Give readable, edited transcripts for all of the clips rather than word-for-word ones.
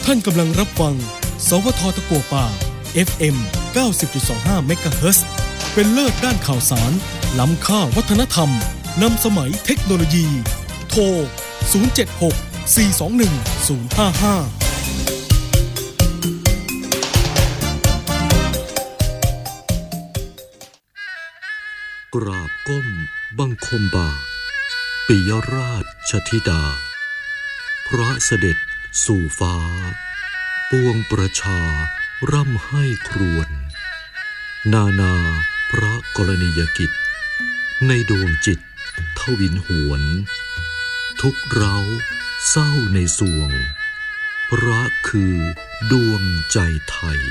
ท่านกำลังรับฟังสวท.ตะกั่วป่า FM 90.25 เมกะเฮิรตซ์เป็นเลิศด้านข่าวสารล้ำค่าวัฒนธรรมนำสมัยเทคโนโลยีโทร 076-421-055 กราบก้มบังคมบาทปิยราชธิดาพระเสด็จสู่ฟ้าปวงประชาร่ำให้ครวญนาพระกรณียกิจในดวงจิตทวินหวนทุกเร้าเศร้าในสวงพระคือดวงใจไทย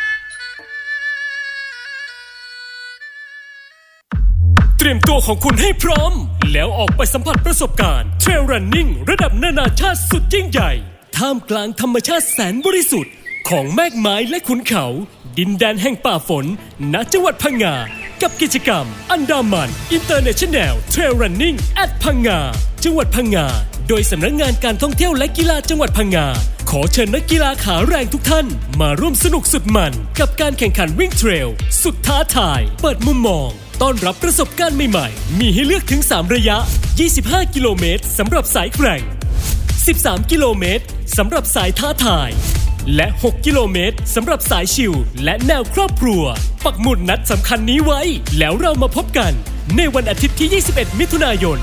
เตรียมตัวของคุณให้พร้อมแล้วออกไปสัมผัสประสบการณ์เทรลรันนิ่งระดับนานาชาติสุดยิ่งใหญ่ท่ามกลางธรรมชาติแสนบริสุทธิ์ของแมกไม้และขุนเขาดินแดนแห่งป่าฝนณจังหวัดพังงากับกิจกรรมอันดามันอินเตอร์เนชั่นแนลเทรลรันนิ่งแอทพังงาจังหวัดพังงาโดยสำนักงานการท่องเที่ยวและกีฬาจังหวัดพังงาขอเชิญนักกีฬาขาแรงทุกท่านมาร่วมสนุกสุดมันกับการแข่งขันวิ่งเทรลสุดท้าทายเปิดมุมมองต้อนรับประสบการณ์ใหม่ๆมีให้เลือกถึง3ระยะ25กิโลเมตรสำหรับสายแข่ง13กิโลเมตรสำหรับสายท้าทายและ6กิโลเมตรสำหรับสายชิลและแนวครอบครัวปักหมุดนัดสำคัญนี้ไว้แล้วเรามาพบกันในวันอาทิตย์ที่21มิถุนายน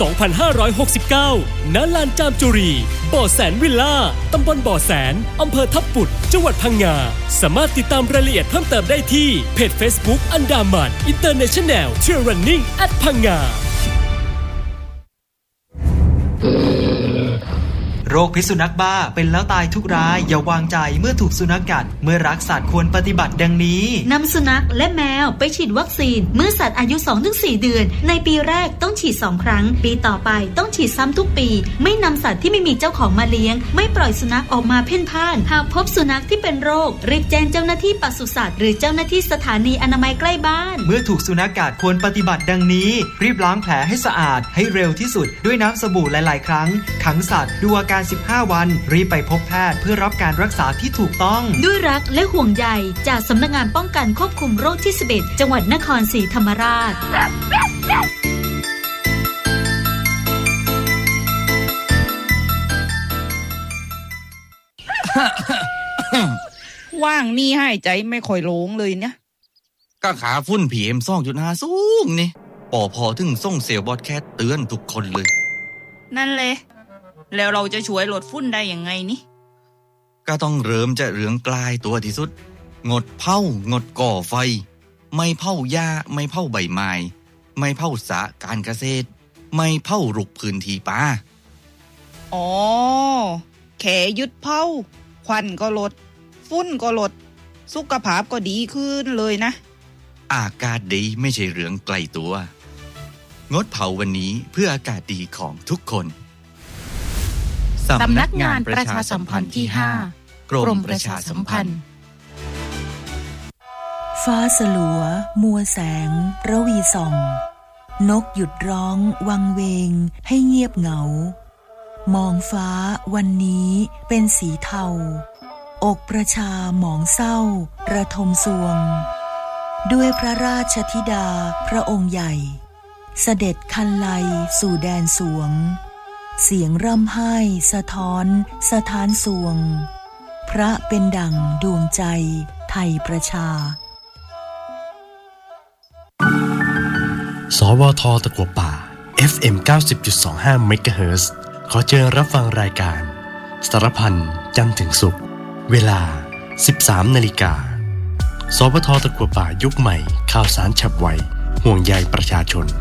2569ณ ลานจามจุรีบ่อแสนวิลล่าตำบลบ่อแสนอำเภอทับปุดจังหวัดพังงาสามารถติดตามรายละเอียดเพิ่มเติมได้ที่เพจ Facebook อันดามันอินเตอร์เนชั่นแนลเทรลรันนิ่งแอทพังงาโรคพิษสุนัขบ้าเป็นแล้วตายทุกรายอย่าวางใจเมื่อถูกสุนัขกัดเมื่อรักสัตว์ควรปฏิบัติดังนี้นำสุนัขและแมวไปฉีดวัคซีนเมื่อสัตว์อายุ 2-4 เดือนในปีแรกต้องฉีด2ครั้งปีต่อไปต้องฉีดซ้ำทุกปีไม่นำสัตว์ที่ไม่มีเจ้าของมาเลี้ยงไม่ปล่อยสุนัขออกมาเพ่นพ่านหากพบสุนัขที่เป็นโรครีบแจ้งเจ้าหน้าที่ปศุสัตว์หรือเจ้าหน้าที่สถานีอนามัยใกล้บ้านเมื่อถูกสุนัขกัดควรปฏิบัติดังนี้รีบล้างแผลให้สะอาดให้เร็วที่สุดด้วยน้ำสบู่หลายๆครั้งขังสัตว์ดูอาการ15 วันรีบไปพบแพทย์เพื่อรับการรักษาที่ถูกต้องด้วยรักและห่วงใยจากสำนักงานป้องกันควบคุมโรคที่11จังหวัดนครศรีธรรมราชว่างนี่หายใจไม่ค่อยโล่งเลยเนี่ยก็ขาฝุ่น PM 2.5 สูงนี่พอถึงส่งเซลล์บอดแคสเตือนทุกคนเลยนั่นเลยแล้วเราจะช่วยลดฝุ่นได้ยังไงนี่ก็ต้องเริ่มจากเรื่องใกล้ตัวที่สุดงดเผางดก่อไฟไม่เผาหญ้าไม่เผาใบไม้ไม่เผาสระการเกษตรไม่เผารุกพื้นที่ป่าอ๋อแค่หยุดเผาควันก็ลดฝุ่นก็ลดสุขภาพก็ดีขึ้นเลยนะอากาศดีไม่ใช่เรื่องไกลตัวงดเผาวันนี้เพื่ออากาศดีของทุกคนสำนักงานประชาสัมพันธ์ที่5กรมประชาสัมพันธ์ฟ้าสลัวมัวแสงระวีส่องนกหยุดร้องวังเวงให้เงียบเหงามองฟ้าวันนี้เป็นสีเทาอกประชาหมองเศร้าระทมสวงด้วยพระราชธิดาพระองค์ใหญ่เสด็จคันไลสู่แดนสวงเสียงร่ำไห้สะท้อนสถานสวงพระเป็นดั่งดวงใจไทยประชาสวท.ตะกั่วป่า FM 90.25 เมกะเฮิรตซ์ขอเชิญรับฟังรายการสารพันจันทร์ถึงศุกร์เวลา 13 นาฬิกาสวท.ตะกั่วป่ายุคใหม่ข่าวสารฉับไวห่วงใยประชาชน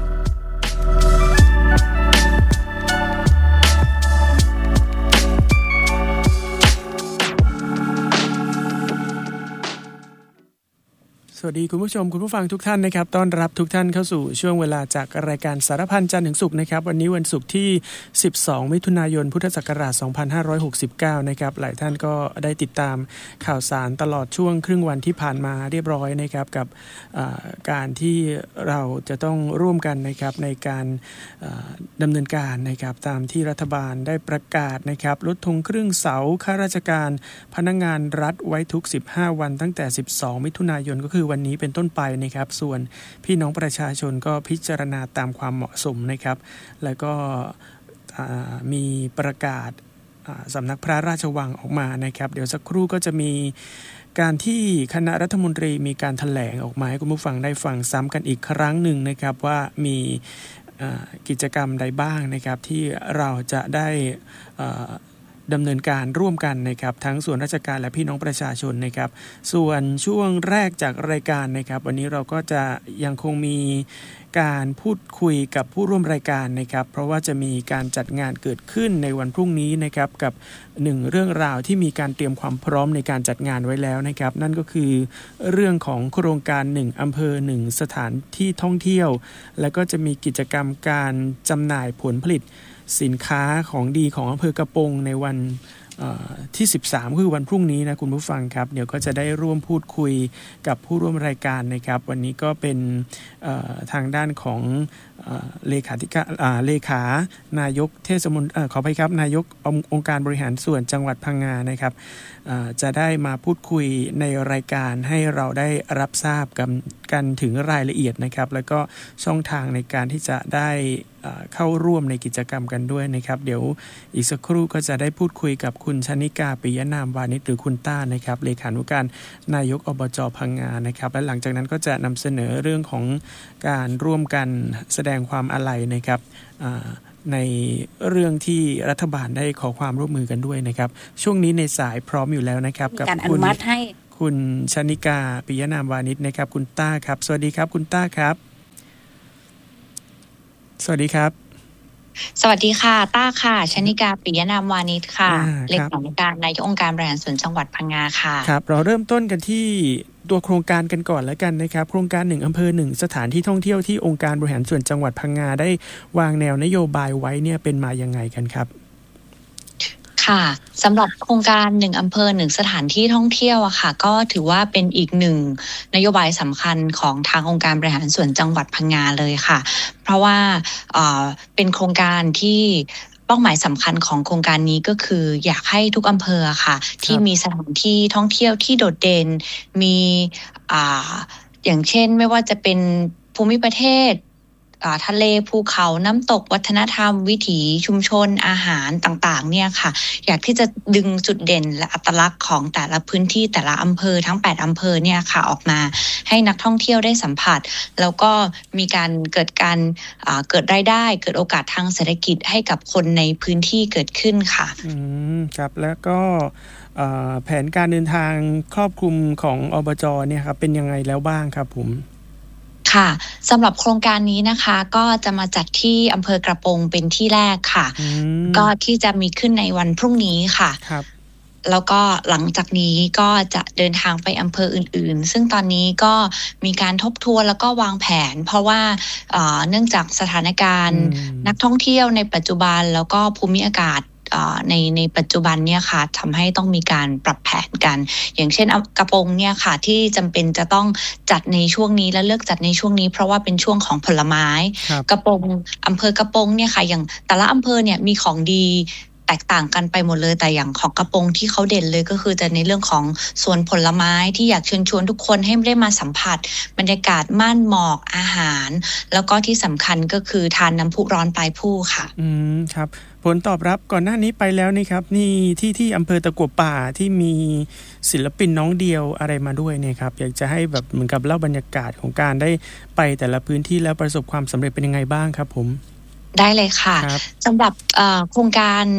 สวัสดีคุณผู้ชมคุณผู้ฟังทุกท่านนะครับต้อนรับทุกท่านเข้าสู่ช่วงเวลาจากรายการสารพันจันทร์ถึงศุกร์นะครับวันนี้วันศุกร์ที่12มิถุนายนพุทธศักราช2569นะครับหลายท่านก็ได้ติดตามข่าวสารตลอดช่วงครึ่งวันที่ผ่านมาเรียบร้อยนะครับกับการที่เราจะต้องร่วมกันนะครับในการดำเนินการนะครับตามที่รัฐบาลได้ประกาศนะครับลดธงครึ่งเสาข้าราชการพนักงานรัฐไว้ทุก15วันตั้งแต่12มิถุนายนก็คือวันนี้เป็นต้นไปนะครับส่วนพี่น้องประชาชนก็พิจารณาตามความเหมาะสมนะครับแล้วก็มีประกาศสำนักพระราชวังออกมานะครับเดี๋ยวสักครู่ก็จะมีการที่คณะรัฐมนตรีมีการแถลงออกมาให้คุณผู้ฟังได้ฟังซ้ำกันอีกครั้งหนึ่งนะครับว่ามีกิจกรรมใดบ้างนะครับที่เราจะได้ดำเนินการร่วมกันนะครับทั้งส่วนราชการและพี่น้องประชาชนนะครับส่วนช่วงแรกจากรายการนะครับวันนี้เราก็จะยังคงมีการพูดคุยกับผู้ร่วมรายการนะครับเพราะว่าจะมีการจัดงานเกิดขึ้นในวันพรุ่งนี้นะครับกับ1เรื่องราวที่มีการเตรียมความพร้อมในการจัดงานไว้แล้วนะครับนั่นก็คือเรื่องของโครงการ1อำเภอ1สถานที่ท่องเที่ยวแล้วก็จะมีกิจกรรมการจำหน่ายผลผลิตสินค้าของดีของอำเภอกระโปงในวันที่13คือวันพรุ่งนี้นะคุณผู้ฟังครับเดี๋ยวก็จะได้ร่วมพูดคุยกับผู้ร่วมรายการนะครับวันนี้ก็เป็นทางด้านของเลขานายกเทศมนตรีขออภัยครับนายกองค์การบริหารส่วนจังหวัดพังงานะครับจะได้มาพูดคุยในรายการให้เราได้รับทราบกันถึงรายละเอียดนะครับแล้วก็ช่องทางในการที่จะได้เข้าร่วมในกิจกรรมกันด้วยนะครับเดี๋ยวอีกสักครู่ก็จะได้พูดคุยกับคุณชนิกาปิยนามวานิชหรือคุณต้านะครับเลขานุการนายกอบจ.พังงานะครับและหลังจากนั้นก็จะนำเสนอเรื่องของการร่วมกันแสดงความอาลัยนะครับในเรื่องที่รัฐบาลได้ขอความร่วมมือกันด้วยนะครับช่วงนี้ในสายพร้อมอยู่แล้วนะครับกับคุณชนิกาปิยนามวานิชนะครับคุณต้าครับสวัสดีครับคุณต้าครับสวัสดีครับสวัสดีค่ะต้าค่ะชนิกาปิยนามวานิชค่ะเลขานุการนายกองค์การบริหารส่วนจังหวัดพังงาค่ะครับเราเริ่มต้นกันที่ตัวโครงการกันก่อนแล้วกันนะครับโครงการ1อำเภอ1สถานที่ท่องเที่ยวที่องค์การบริหารส่วนจังหวัดพังงาได้วางแนวนโยบายไว้เนี่ยเป็นมายังไงกันครับค่ะสำหรับโครงการ1อำเภอ1สถานที่ท่องเที่ยวอะค่ะก็ถือว่าเป็นอีก1นโยบายสำคัญของทางองค์การบริหารส่วนจังหวัดพังงาเลยค่ะเพราะว่าเป็นโครงการที่เป้าหมายสำคัญของโครงการนี้ก็คืออยากให้ทุกอำเภอค่ะที่มีสถานที่ท่องเที่ยวที่โดดเด่นมีอย่างเช่นไม่ว่าจะเป็นภูมิประเทศทะเลภูเขาน้ำตกวัฒนธรรมวิถีชุมชนอาหารต่างๆเนี่ยค่ะอยากที่จะดึงจุดเด่นและอัตลักษณ์ของแต่ละพื้นที่แต่ละอำเภอทั้ง8อำเภอเนี่ยค่ะออกมาให้นักท่องเที่ยวได้สัมผัสแล้วก็มีการเกิดรายได้เกิดโอกาสทางเศรษฐกิจให้กับคนในพื้นที่เกิดขึ้นค่ะครับแล้วก็แผนการเดินทางครอบคลุมของอบจ.เนี่ยครับเป็นยังไงแล้วบ้างครับผมค่ะสำหรับโครงการนี้นะคะก็จะมาจัดที่อำเภอกระโปงเป็นที่แรกค่ะก็ที่จะมีขึ้นในวันพรุ่งนี้ค่ะแล้วก็หลังจากนี้ก็จะเดินทางไปอำเภออื่นๆซึ่งตอนนี้ก็มีการทบทวนแล้วก็วางแผนเพราะว่าเนื่องจากสถานการณ์นักท่องเที่ยวในปัจจุบันแล้วก็ภูมิอากาศในปัจจุบันเนี่ยค่ะทำให้ต้องมีการปรับแผนกันอย่างเช่นกระโปงเนี่ยค่ะที่จำเป็นจะต้องจัดในช่วงนี้และเลือกจัดในช่วงนี้เพราะว่าเป็นช่วงของผลไม้กระโปงอำเภอกระโปงเนี่ยค่ะอย่างแต่ละอำเภอเนี่ยมีของดีแตกต่างกันไปหมดเลยแต่อย่างของกระโปงที่เขาเด่นเลยก็คือจะในเรื่องของสวนผลไม้ที่อยากเชิญชวนทุกคนให้ได้มาสัมผัสบรรยากาศม่านหมอกอาหารแล้วก็ที่สำคัญก็คือทานน้ำพุร้อนปลายผู้ค่ะครับผลตอบรับก่อนหน้านี้ไปแล้วนี่ครับนี่ที่อำเภอตะกั่วป่าที่มีศิลปินน้องเดียวอะไรมาด้วยเนี่ยครับอยากจะให้แบบเหมือนกับเล่าบรรยากาศของการได้ไปแต่ละพื้นที่แล้วประสบความสำเร็จเป็นยังไงบ้างครับผมได้เลยค่ะสำหรับโครงการ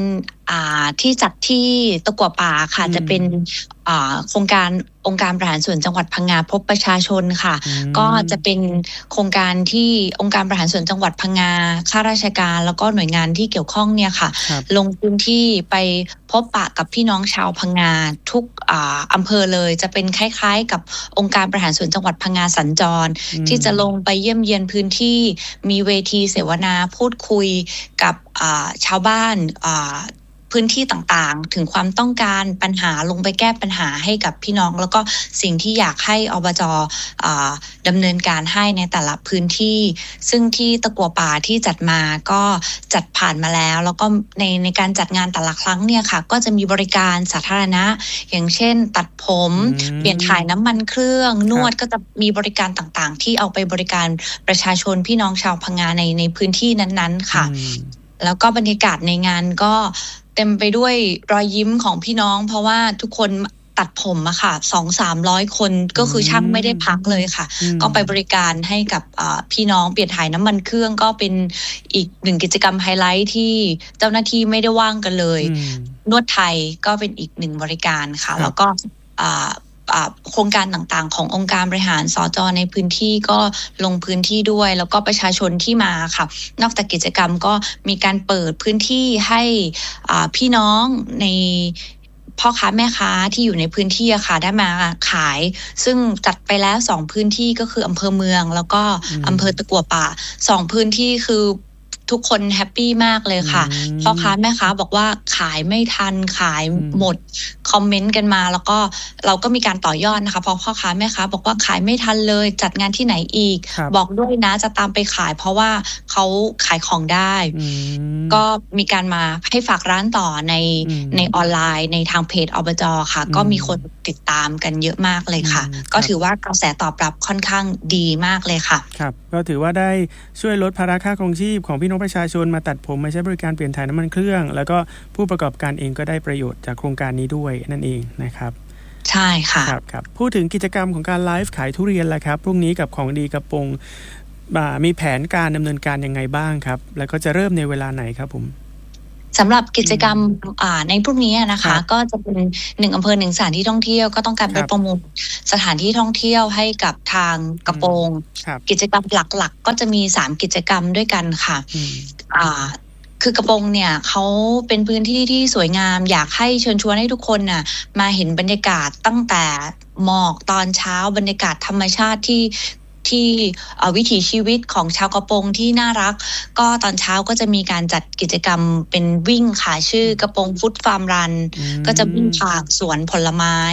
ที่จัดที่ตะกั่วป่าค่ะจะเป็นโครงการองค์การบริหารส่วนจังหวัดพังงาพบประชาชนค่ะก็จะเป็นโครงการที่องค์การบริหารส่วนจังหวัดพังงาข้าราชการแล้วก็หน่วยงานที่เกี่ยวข้องเนี่ยค่ะลงพื้นที่ไปพบปะกับพี่น้องชาวพังงาทุกอำเภอเลยจะเป็นคล้ายๆกับองค์การบริหารส่วนจังหวัดพังงาสัญจรที่จะลงไปเยี่ยมเยียนพื้นที่มีเวทีเสวนาพูดคุยกับชาวบ้านพื้นที่ต่างๆถึงความต้องการปัญหาลงไปแก้ปัญหาให้กับพี่น้องแล้วก็สิ่งที่อยากให้อบจ.ดำเนินการให้ในแต่ละพื้นที่ซึ่งที่ตะกั่วป่าที่จัดมาก็จัดผ่านมาแล้วก็ในการจัดงานแต่ละครั้งเนี่ยค่ะก็จะมีบริการสาธารณะอย่างเช่นตัดผมเปลี่ยนถ่ายน้ำมันเครื่องนวดก็จะมีบริการต่างๆที่เอาไปบริการประชาชนพี่น้องชาวพังงาในพื้นที่นั้นๆค่ะแล้วก็บรรยากาศในงานก็เต็มไปด้วยรอยยิ้มของพี่น้องเพราะว่าทุกคนตัดผมอะค่ะ 200-300 คนก็คือช่างไม่ได้พักเลยค่ะก็ไปบริการให้กับพี่น้องเปลี่ยนถ่ายน้ำมันเครื่องก็เป็นอีกหนึ่งกิจกรรมไฮไลท์ที่เจ้าหน้าที่ไม่ได้ว่างกันเลยนวดไทยก็เป็นอีกหนึ่งบริการค่ะแล้วก็โครงการต่างๆขององค์การบริหารสจ.ในพื้นที่ก็ลงพื้นที่ด้วยแล้วก็ประชาชนที่มาค่ะนอกจากกิจกรรมก็มีการเปิดพื้นที่ให้พี่น้องในพ่อค้าแม่ค้าที่อยู่ในพื้นที่ค่ะได้มาขายซึ่งจัดไปแล้ว2พื้นที่ก็คืออำเภอเมืองแล้วก็อำเภอตะกั่วป่า2พื้นที่คือทุกคนแฮปปี้มากเลยค่ะพ่อค้าแม่ค้าบอกว่าขายไม่ทันขายหมดคอมเมนต์กันมาแล้วก็เราก็มีการต่อยอดนะคะพอพ่อค้าแม่ค้าบอกว่าขายไม่ทันเลยจัดงานที่ไหนอีกบอกด้วยนะจะตามไปขายเพราะว่าเขาขายของได้ก็มีการมาให้ฝากร้านต่อในออนไลน์ในทางเพจอบจ.ค่ะก็มีคนติดตามกันเยอะมากเลยค่ะก็ถือว่ากระแสตอบรับค่อนข้างดีมากเลยค่ะครับก็ถือว่าได้ช่วยลดภาระค่าครองชีพของพี่น้องประชาชนมาตัดผมมาใช้บริการเปลี่ยนถ่ายน้ำมันเครื่องแล้วก็ผู้ประกอบการเองก็ได้ประโยชน์จากโครงการนี้ด้วยนั่นเองนะครับใช่ค่ะครับพูดถึงกิจกรรมของการไลฟ์ขายทุเรียนแล้วครับพรุ่งนี้กับของดีกระปงมีแผนการดำเนินการยังไงบ้างครับแล้วก็จะเริ่มในเวลาไหนครับผมสำหรับกิจกรรมในพรุ่งนี้นะคะก็จะเป็น1อำเภอ1สถานที่ท่องเที่ยวก็ต้องการไปประมูลสถานที่ท่องเที่ยวให้กับทางกระโปงกิจกรรมหลักๆก็จะมี3กิจกรรมด้วยกันค่ะคือกระโปงเนี่ยเขาเป็นพื้นที่ที่สวยงามอยากให้เชิญชวนให้ทุกคนน่ะมาเห็นบรรยากาศตั้งแต่หมอกตอนเช้าบรรยากาศธรรมชาติที่วิถีชีวิตของชาวกระโปงที่น่ารักก็ตอนเช้าก็จะมีการจัดกิจกรรมเป็นวิ่งค่ะชื่อกระโปงฟุตฟาร์มรันก็จะวิ่งผ่านสวนผลไม้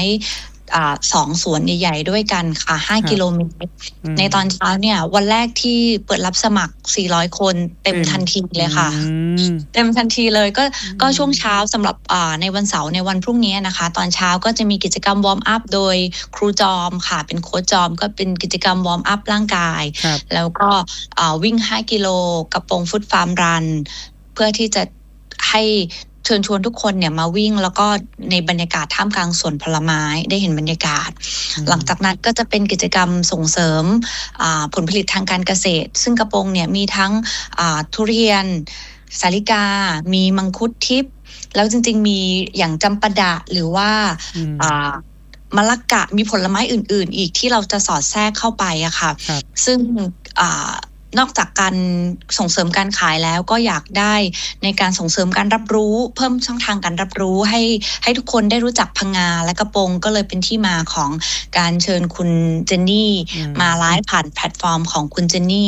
2สวนใหญ่ๆด้วยกันค่ะ5กิโลเมตรในตอนเช้าเนี่ยวันแรกที่เปิดรับสมัคร400คนเต็มทันทีเลยค่ะเต็มทันทีเลยก็ช่วงเช้าสำหรับในวันเสาร์ในวันพรุ่งนี้นะคะตอนเช้าก็จะมีกิจกรรมวอร์มอัพโดยครูจอมค่ะเป็นโค้ชจอมก็เป็นกิจกรรมวอร์มอัพร่างกายแล้วก็วิ่ง5กิโลกระโปงฟุตฟาร์มรันเพื่อที่จะให้เชิญชวนทุกคนเนี่ยมาวิ่งแล้วก็ในบรรยากาศท่ามกลางสวนผลไม้ได้เห็นบรรยากาศหลังจากนั้นก็จะเป็นกิจกรรมส่งเสริมผลผลิตทางการเกษตรซึ่งกระโปงเนี่ยมีทั้งทุเรียนสาลิกามีมังคุดทิพย์แล้วจริงๆมีอย่างจำปาดะหรือว่ามะละกะมีผลไม้อื่นๆอีกที่เราจะสอดแทรกเข้าไปอะค่ะซึ่งนอกจากการส่งเสริมการขายแล้วก็อยากได้ในการส่งเสริมการรับรู้เพิ่มช่องทางการรับรู้ให้ทุกคนได้รู้จักพังงาและกระโปงก็เลยเป็นที่มาของการเชิญคุณเจนนี่มาไลฟ์ผ่านแพลตฟอร์มของคุณเจนนี่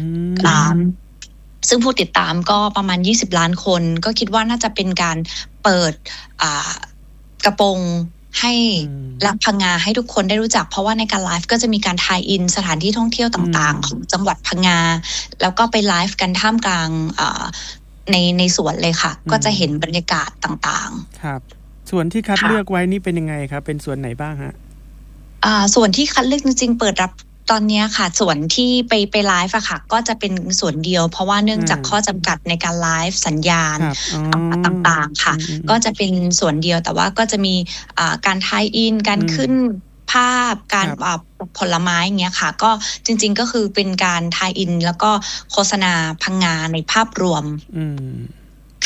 ซึ่งผู้ติดตามก็ประมาณ20ล้านคนก็คิดว่าน่าจะเป็นการเปิดกระโปงให้รักพังงาให้ทุกคนได้รู้จักเพราะว่าในการไลฟ์ก็จะมีการทายอินสถานที่ท่องเที่ยวต่างๆของจังหวัดพังงาแล้วก็ไปไลฟ์กันท่ามกลางในสวนเลยค่ะก็จะเห็นบรรยากาศต่างๆครับส่วนที่คัดเลือกไว้นี่เป็นยังไงครับเป็นส่วนไหนบ้างฮะส่วนที่คัดเลือกจริงๆเปิดรับตอนนี้ค่ะส่วนที่ไปไลฟ์อะค่ะก็จะเป็นส่วนเดียวเพราะว่าเนื่องจากข้อจำกัดในการไลฟ์สัญญาณต่างๆค่ะก็จะเป็นส่วนเดียวแต่ว่าก็จะมีการทายอินการขึ้นภาพการผลไม้อย่างเงี้ยค่ะก็จริงๆก็คือเป็นการทายอินแล้วก็โฆษณาพังงาในภาพรวมค่ะ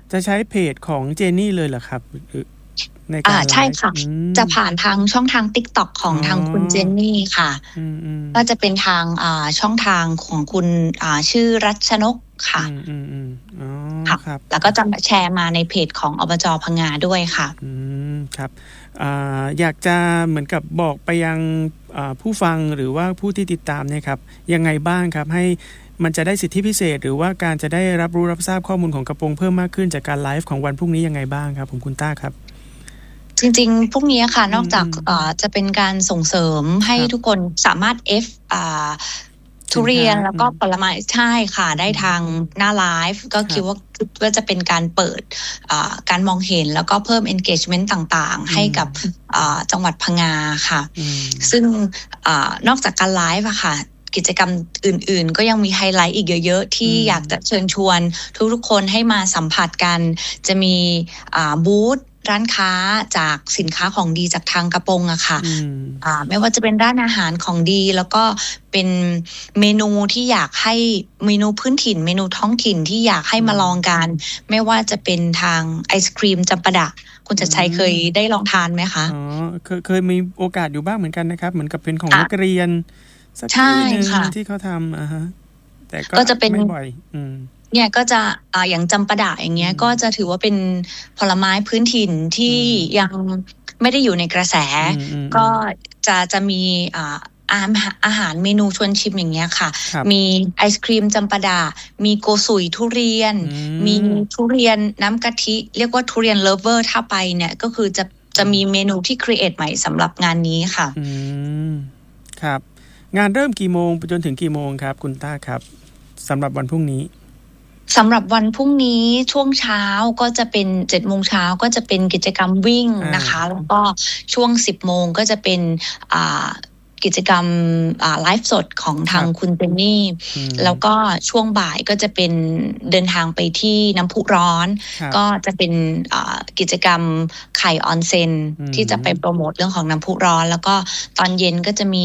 จะใช้เพจของเจนนี่เลยเหรอครับในการใช่ค่ะจะผ่านทางช่องทาง TikTok ของทางคุณเจนนี่ค่ะก็จะเป็นทางช่องทางของคุณชื่อรัชนกค่ะค่ะแล้วก็จะแชร์มาในเพจของอบจ.พังงาด้วยค่ะครับอยากจะเหมือนกับบอกไปยังผู้ฟังหรือว่าผู้ที่ติดตามเนี่ยครับยังไงบ้างครับให้มันจะได้สิทธิพิเศษหรือว่าการจะได้รับรู้รับทราบข้อมูลของกระโปรงเพิ่มมากขึ้นจากการไลฟ์ของวันพรุ่งนี้ยังไงบ้างครับผมคุณต้าครับจริงๆพรุ่งนี้ค่ะนอกจากจะเป็นการส่งเสริมให้ทุกคนสามารถทุเรียนแล้วก็ผลไม้ใช่ค่ะได้ทางหน้าไลฟ์ก็คิดว่าจะเป็นการเปิดการมองเห็นแล้วก็เพิ่ม engagement ต่างๆให้กับจังหวัดพังงาค่ะซึ่งนอกจากการไลฟ์อะค่ะกิจกรรมอื่นๆก็ยังมีไฮไลท์อีกเยอะๆที่อยากจะเชิญชวนทุกๆคนให้มาสัมผัสกันจะมีบูธร้านค้าจากสินค้าของดีจากทางกระโปรงอะค่ะไม่ว่าจะเป็นร้านอาหารของดีแล้วก็เป็นเมนูที่อยากให้เมนูพื้นถิ่นเมนูท้องถิ่นที่อยากให้มาลองกันไม่ว่าจะเป็นทางไอศกรีมจำปาดะคุณจัดชัยเคยได้ลองทานไหมคะเคยมีโอกาสอยู่บ้างเหมือนกันนะครับเหมือนกับเป็นของนักเรียนสักที่นึงที่เขาทำแต่ก็จะเป็นไม่บ่อยเนี่ยก็จะอย่างจำปาดะอย่างเงี้ยก็จะถือว่าเป็นผลไม้พื้นถิ่นที่ยังไม่ได้อยู่ในกระแสก็จะมีอาหารเมนูชวนชิมอย่างเงี้ยค่ะมีไอศครีมจำปาดะมีโกสุยทุเรียนมีทุเรียนน้ำกะทิเรียกว่าทุเรียนเลิฟเวอร์ถ้าไปเนี่ยก็คือจะมีเมนูที่ครีเอทใหม่สำหรับงานนี้ค่ะครับงานเริ่มกี่โมงจนถึงกี่โมงครับคุณต้าครับสำหรับวันพรุ่งนี้สำหรับวันพรุ่งนี้ช่วงเช้าก็จะเป็น 7:00 น.ก็จะเป็นกิจกรรมวิ่งนะคะแล้วก็ช่วง 10:00 น.ก็จะเป็นกิจกรรมไลฟ์สดของทางคุณเจนนี่แล้วก็ช่วงบ่ายก็จะเป็นเดินทางไปที่น้ำพุร้อนก็จะเป็นกิจกรรมไข่ออนเซ็นที่จะไปโปรโมทเรื่องของน้ำพุร้อนแล้วก็ตอนเย็นก็จะมี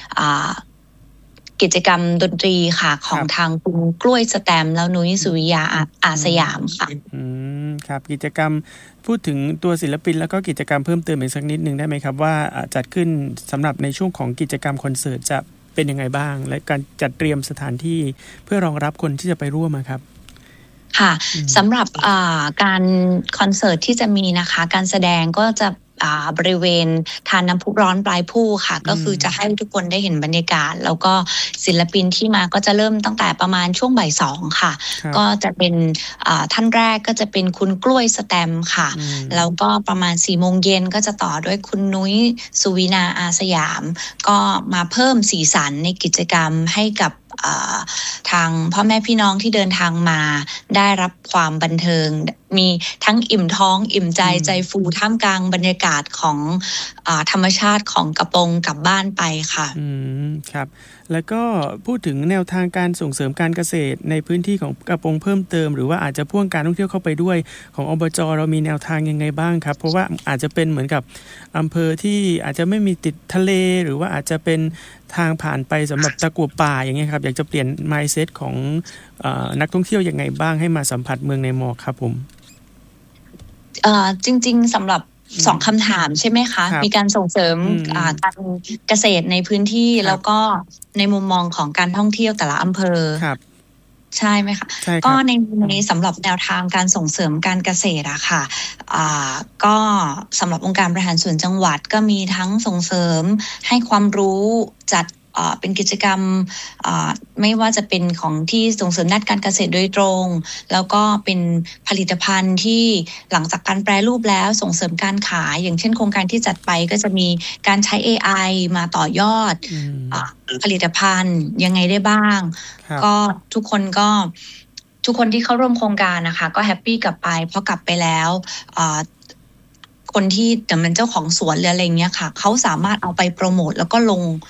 กิจกรรมดนตรีค่ะของทางคุณกล้วยสแตมแล้วนุ้ยสุริยาอาสยามค่ะครับกิจกรรมพูดถึงตัวศิลปินแล้วก็กิจกรรมเพิ่มเติมอีกสักนิดนึงได้ไหมครับว่าจัดขึ้นสำหรับในช่วงของกิจกรรมคอนเสิร์ตจะเป็นยังไงบ้างและการจัดเตรียมสถานที่เพื่อรองรับคนที่จะไปร่วมครับค่ะสำหรับการคอนเสิร์ตที่จะมีนะคะการแสดงก็จะบริเวณทานน้ำพุร้อนปลายผู้ค่ะก็คือจะให้ทุกคนได้เห็นบรรยากาศแล้วก็ศิลปินที่มาก็จะเริ่มตั้งแต่ประมาณช่วงบ่าย 2ค่ะก็จะเป็นท่านแรกก็จะเป็นคุณกล้วยสแตมค่ะแล้วก็ประมาณ 4:00 น.ก็จะต่อด้วยคุณนุ้ยสุวินาอาสยามก็มาเพิ่มสีสันในกิจกรรมให้กับทางพ่อแม่พี่น้องที่เดินทางมาได้รับความบันเทิงมีทั้งอิ่มท้องอิ่มใจใจฟูท่ามกลางบรรยากาศของธรรมชาติของกระโปรงกลับบ้านไปค่ะครับแล้วก็พูดถึงแนวทางการส่งเสริมการเกษตรในพื้นที่ของกระโปรงเพิ่มเติมหรือว่าอาจจะพ่วงการท่องเที่ยวเข้าไปด้วยของอบจ.เรามีแนวทางยังไงบ้างครับเพราะว่าอาจจะเป็นเหมือนกับอำเภอที่อาจจะไม่มีติดทะเลหรือว่าอาจจะเป็นทางผ่านไปสำหรับตะกั่วป่าอย่างเงี้ยครับอยากจะเปลี่ยน mindset ของนักท่องเที่ยวยังไงบ้างให้มาสัมผัสเมืองในหมอกครับผมจริงๆสำหรับ2 คำถามใช่ไหมคะมีการส่งเสริมการเกษตรในพื้นที่แล้วก็ในมุมมองของการท่องเที่ยวแต่ละอำเภอใช่ไหมคะก็ในสำหรับแนวทางการส่งเสริมการเกษตรอะค่ะก็สำหรับองค์การบริหารส่วนจังหวัดก็มีทั้งส่งเสริมให้ความรู้จัดเป็นกิจกรรมไม่ว่าจะเป็นของที่ส่งเสริมด้านการเกษตรโดยตรงแล้วก็เป็นผลิตภัณฑ์ที่หลังจากการแปรรูปแล้วส่งเสริมการขายอย่างเช่นโครงการที่จัดไปก็จะมีการใช้ AI มาต่อยอดผลิตภัณฑ์ยังไงได้บ้างก็ทุกคนที่เข้าร่วมโครงการนะคะก็แฮปปี้กลับไปเพราะกลับไปแล้วคนที่แต่เป็นเจ้าของสวนหรืออะไรเงี้ยค่ะเขาสามารถเอาไปโปรโมทแล้วก็ลง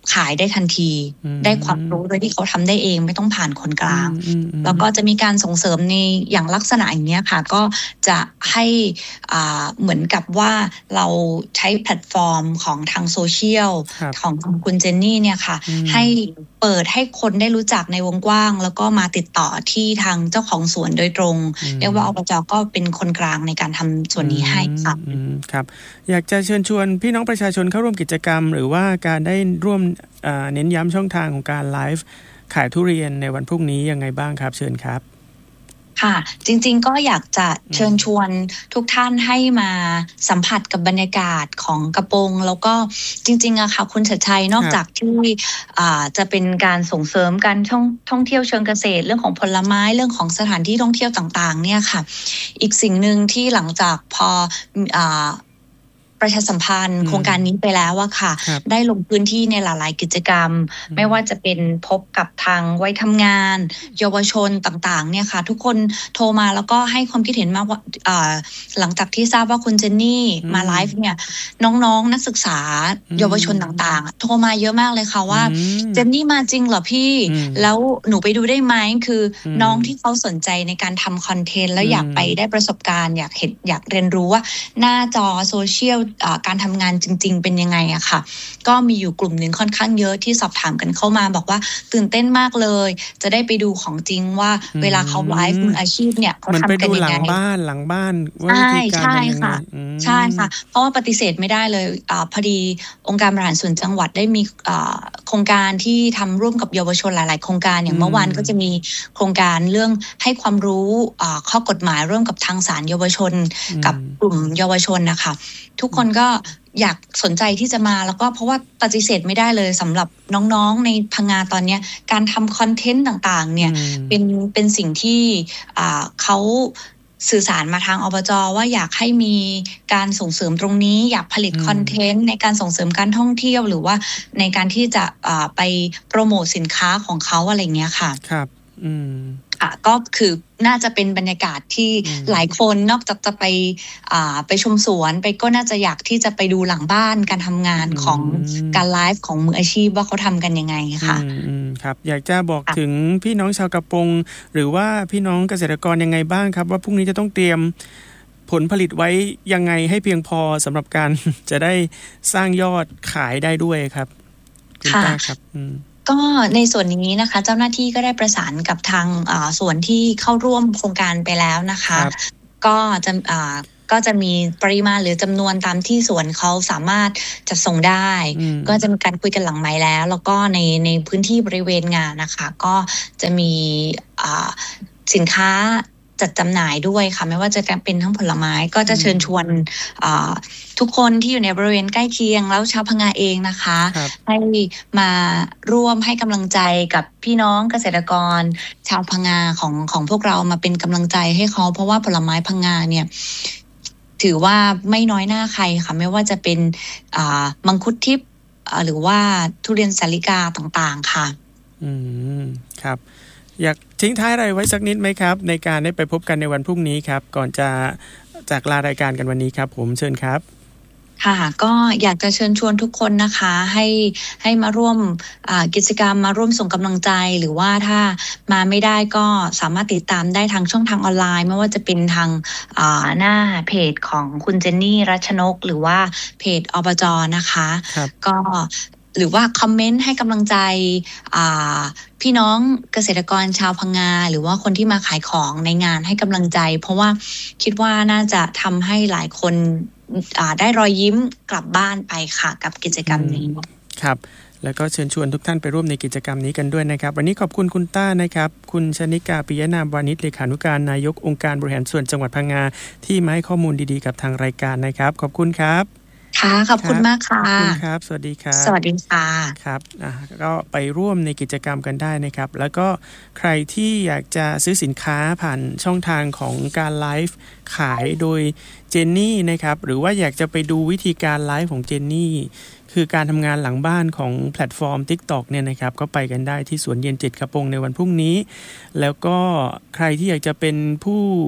ขายได้ทันทีได้ความรู้โดยที่เขาทำได้เองไม่ต้องผ่านคนกลางแล้วก็จะมีการส่งเสริมในอย่างลักษณะอย่างนี้ค่ะก็จะให้เหมือนกับว่าเราใช้แพลตฟอร์มของทางโซเชียลของคุณเจนนี่เนี่ยค่ะให้เปิดให้คนได้รู้จักในวงกว้างแล้วก็มาติดต่อที่ทางเจ้าของสวนโดยตรงเรียกว่าอบจ.ก็เป็นคนกลางในการทำส่วนนี้ให้ค่ะครับอยากจะเชิญชวนพี่น้องประชาชนเข้าร่วมกิจกรรมหรือว่าการได้ร่วมเน้นย้ำช่องทางของการไลฟ์ขายทุเรียนในวันพรุ่งนี้ยังไงบ้างครับเชิญครับค่ะจริงๆก็อยากจะเชิญชวนทุกท่านให้มาสัมผัสกับบรรยากาศของกระโปรงแล้วก็จริงๆอะค่ะคุณชัดชัยนอกจากที่จะเป็นการส่งเสริมการท่องเที่ยวเชิงเกษตรเรื่องของผลไม้เรื่องของสถานที่ท่องเที่ยวต่างๆเนี่ยค่ะอีกสิ่งหนึ่งที่หลังจากพอประชาสัมพันธ์โครงการนี้ไปแล้วอะค่ะได้ลงพื้นที่ในหลายๆกิจกรรมไม่ว่าจะเป็นพบกับทางวัยทำงานเยาวชนต่างๆเนี่ยค่ะทุกคนโทรมาแล้วก็ให้ความคิดเห็นมากว่าหลังจากที่ทราบว่าคุณเจนนี่มาไลฟ์เนี่ยน้องๆนักศึกษาเยาวชนต่างๆโทรมาเยอะมากเลยค่ะว่าเจนนี่มาจริงเหรอพี่แล้วหนูไปดูได้ไหมคือน้องที่เขาสนใจในการทำคอนเทนต์แล้วอยากไปได้ประสบการณ์อยากเห็นอยากเรียนรู้ว่าหน้าจอโซเชียลการทำงานจริงๆเป็นยังไงอะค่ะก็มีอยู่กลุ่มหนึ่งค่อนข้างเยอะที่สอบถามกันเข้ามาบอกว่าตื่นเต้นมากเลยจะได้ไปดูของจริงว่าเวลาเขาไลฟ์มืออาชีพเนี่ยเขาทำกันยังไงหลังบ้านใช่ค่ะใช่ค่ะเพราะว่าปฏิเสธไม่ได้เลยพอดีองค์การบริหารส่วนจังหวัดได้มีโครงการที่ทำร่วมกับเยาวชนหลายๆโครงการอย่างเมื่อวานก็จะมีโครงการเรื่องให้ความรู้ข้อกฎหมายร่วมกับทางศาลเยาวชนกับกลุ่มเยาวชนนะคะทุกคนก็อยากสนใจที่จะมาแล้วก็เพราะว่าปฏิเสธไม่ได้เลยสำหรับน้องๆในพังงาตอนนี้การทำคอนเทนต์ต่างๆเนี่ยเป็นสิ่งที่เขาสื่อสารมาทางอบจ.ว่าอยากให้มีการส่งเสริมตรงนี้อยากผลิตคอนเทนต์ในการส่งเสริมการท่องเที่ยวหรือว่าในการที่จะไปโปรโมทสินค้าของเขาอะไรเงี้ยค่ะครับก็คือน่าจะเป็นบรรยากาศที่หลายคนนอกจากจะไปชมสวนไปก็น่าจะอยากที่จะไปดูหลังบ้านการทำงานของการไลฟ์ของมืออาชีพว่าเขาทำกันยังไงค่ะครับอยากจะบอกถึงพี่น้องชาวกระโปรงหรือว่าพี่น้องเกษตรกรยังไงบ้างครับว่าพรุ่งนี้จะต้องเตรียมผลผลิตไว้ยังไงให้เพียงพอสำหรับการจะได้สร้างยอดขายได้ด้วยครับคุณป้าครับก็ในส่วนนี้นะคะเจ้าหน้าที่ก็ได้ประสานกับทางส่วนที่เข้าร่วมโครงการไปแล้วนะคะก็จะมีปริมาณหรือจำนวนตามที่ส่วนเขาสามารถจัดส่งได้ก็จะมีการคุยกันหลังไมค์แล้วก็ในพื้นที่บริเวณงานนะคะก็จะมีสินค้าจัดจำหน่ายด้วยค่ะไม่ว่าจะเป็นทั้งผลไม้ก็จะเชิญชวนทุกคนที่อยู่ในบริเวณใกล้เคียงแล้วชาวพังงาเองนะคะให้มาร่วมให้กำลังใจกับพี่น้องเกษตรกรชาวพังงาของพวกเรามาเป็นกำลังใจให้เขาเพราะว่าผลไม้พังงาเนี่ยถือว่าไม่น้อยหน้าใครค่ะไม่ว่าจะเป็นมังคุดทิพย์หรือว่าทุเรียนสาลิกาต่างๆค่ะครับอยากทิ้งท้ายอะไรไว้สักนิดไหมครับในการได้ไปพบกันในวันพรุ่งนี้ครับก่อนจะจากลารายการกันวันนี้ครับผมเชิญครับค่ะก็อยากจะเชิญชวนทุกคนนะคะให้มาร่วมกิจกรรมมาร่วมส่งกำลังใจหรือว่าถ้ามาไม่ได้ก็สามารถติดตามได้ทางช่องทางออนไลน์ไม่ว่าจะเป็นทางหน้าเพจของคุณเจนนี่รัชนกหรือว่าเพจอบจ.นะคะก็หรือว่าคอมเมนต์ให้กำลังใจพี่น้องเกษตรกรชาวพังงาหรือว่าคนที่มาขายของในงานให้กำลังใจเพราะว่าคิดว่าน่าจะทำให้หลายคนได้รอยยิ้มกลับบ้านไปค่ะกับกิจกรรมนี้ครับแล้วก็เชิญชวนทุกท่านไปร่วมในกิจกรรมนี้กันด้วยนะครับวันนี้ขอบคุณคุณต้านะครับคุณชนิกาปิยนามวานิชเลขานุการนายกองค์การบริหารส่วนจังหวัดพังงาที่มาให้ข้อมูลดีๆกับทางรายการนะครับขอบคุณครับค่ะขอบคุณมากค่ะขอบคุณครับสวัสดีครับสวัสดีค่ะครับก็ไปร่วมในกิจกรรมกันได้นะครับแล้วก็ใครที่อยากจะซื้อสินค้าผ่านช่องทางของการไลฟ์ขายโดยเจนนี่นะครับหรือว่าอยากจะไปดูวิธีการไลฟ์ของเจนนี่คือการทำงานหลังบ้านของแพลตฟอร์ม TikTok เนี่ยนะครับก็ไปกันได้ที่สวนเย็น7กระโปรงในวันพรุ่งนี้แล้วก็ใครที่อยากจะเป็นผู้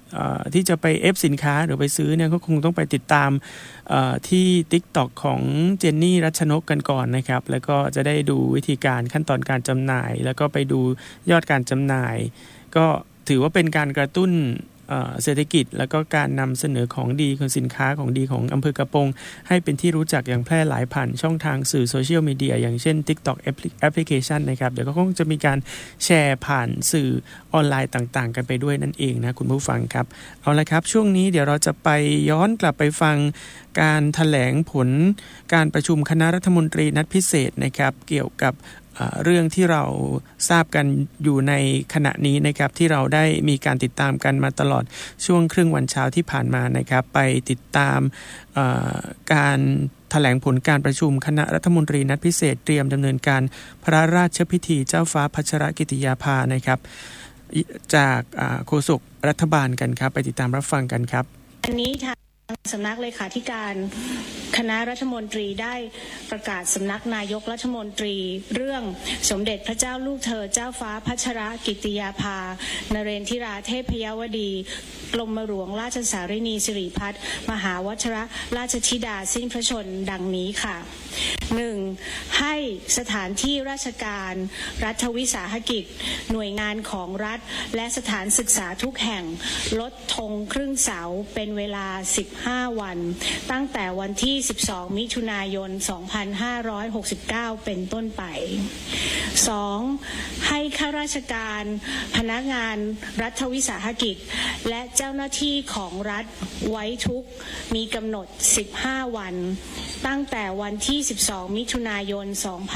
ที่จะไปเอฟสินค้าหรือไปซื้อเนี่ยก็คงต้องไปติดตามที่ TikTok ของเจนนี่รัชนกกันก่อนนะครับแล้วก็จะได้ดูวิธีการขั้นตอนการจำหน่ายแล้วก็ไปดูยอดการจำหน่ายก็ถือว่าเป็นการกระตุ้นเศรษฐกิจแล้วก็การนำเสนอของดีของสินค้าของดีของอำเภอกระโปรงให้เป็นที่รู้จักอย่างแพร่หลายผ่านช่องทางสื่อโซเชียลมีเดียอย่างเช่น TikTok แอปพลิเคชันนะครับเดี๋ยวก็คงจะมีการแชร์ผ่านสื่อออนไลน์ต่างๆกันไปด้วยนั่นเองนะคุณผู้ฟังครับเอาละครับช่วงนี้เดี๋ยวเราจะไปย้อนกลับไปฟังการแถลงผลการประชุมคณะรัฐมนตรีนัดพิเศษนะครับเกี่ยวกับเรื่องที่เราทราบกันอยู่ในขณะนี้นะครับที่เราได้มีการติดตามกันมาตลอดช่วงครึ่งวันเช้าที่ผ่านมานะครับไปติดตามการแถลงผลการประชุมคณะรัฐมนตรีนัดพิเศษเตรียมดำเนินการพระราชพิธีเจ้าฟ้าพัชรกิติยาภานะครับจากโฆษกรัฐบาลกันครับไปติดตามรับฟังกันครับอันนี้ทางสำนักเลขาธิการคณะรัฐมนตรีได้ประกาศสำนักนายกรัฐมนตรีเรื่องสมเด็จพระเจ้าลูกเธอเจ้าฟ้าพัชรกิติยาภานเรนทิราเทพยวดีกรมหลวงราชสารินีสิริพัฒน์มหาวชิรราชธิดาสิ้นพระชนม์ดังนี้ค่ะ 1. ให้สถานที่ราชการรัฐวิสาหกิจหน่วยงานของรัฐและสถานศึกษาทุกแห่งลดธงครึ่งเสาเป็นเวลา15 วันตั้งแต่วันที่12 มิถุนายน 2569 เป็นต้นไป 2. ให้ข้าราชการพนักงานรัฐวิสาหกิจและเจ้าหน้าที่ของรัฐไว้ทุกข์มีกำหนด15 วันตั้งแต่วันที่12 มิถุนายน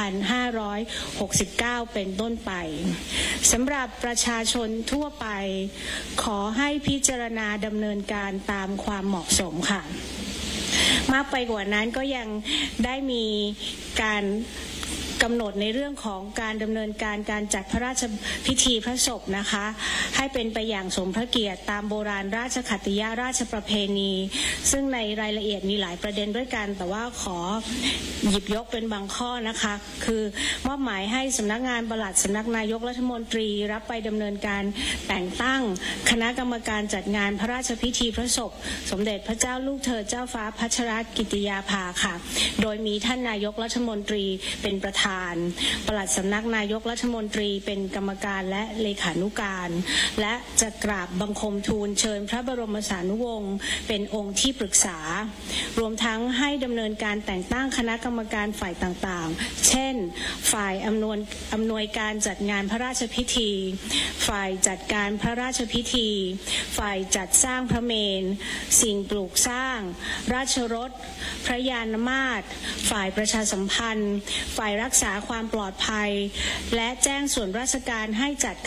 2569 เป็นต้นไปสำหรับประชาชนทั่วไปขอให้พิจารณาดำเนินการตามความเหมาะสมค่ะมากไปกว่านั้นก็ยังได้มีการกำหนดในเรื่องของการดำเนินการจัดพระราชพิธีพระศพนะคะให้เป็นไปอย่างสมพระเกียรติตามโบราณราชขัตติยราชประเพณีซึ่งในรายละเอียดมีหลายประเด็นด้วยกันแต่ว่าขอหยิบยกเป็นบางข้อนะคะคือมอบหมายให้สำนักงานปลัดสำนักนายกรัฐมนตรีรับไปดำเนินการแต่งตั้งคณะกรรมการจัดงานพระราชพิธีพระศพสมเด็จพระเจ้าลูกเธอเจ้าฟ้าพัชรกิติยาภาค่ะโดยมีท่านนายกรัฐมนตรีเป็นประธานปลัดสำนักนายกรัฐมนตรีเป็นกรรมการและเลขานุการและจะกราบบังคมทูลเชิญพระบรมสานุวงศ์เป็นองค์ที่ปรึกษารวมทั้งให้ดำเนินการแต่งตั้งคณะกรรมการฝ่ายต่างๆเช่นฝ่ายอำนวยการจัดงานพระราชพิธีฝ่ายจัดการพระราชพิธีฝ่ายจัดสร้างพระเมรุสิ่งปลูกสร้างราชรถพระยานมาตรฝ่ายประชาสัมพันธ์ฝ่ายรักษาความปลอดภัยและแจ้งส่วนราชการให้จัด